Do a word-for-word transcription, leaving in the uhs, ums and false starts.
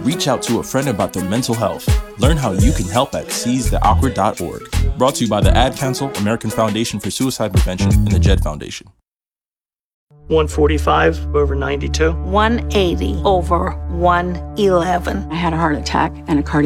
Reach out to a friend about their mental health. Learn how you can help at seize the awkward dot org. Brought to you by the Ad Council, American Foundation for Suicide Prevention, and the Jed Foundation. one forty-five over ninety-two. one eighty over one eleven. I had a heart attack and a cardiac